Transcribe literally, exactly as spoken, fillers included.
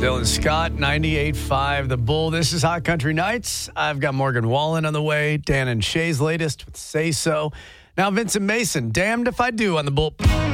Dylan Scott, ninety-eight point five The Bull. This is Hot Country Nights. I've got Morgan Wallen on the way. Dan and Shay's latest with Say So. Now Vincent Mason, Damned If I Do on the Bull.